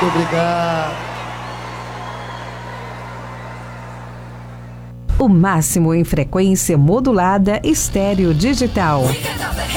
Muito obrigado. O máximo em frequência modulada estéreo digital.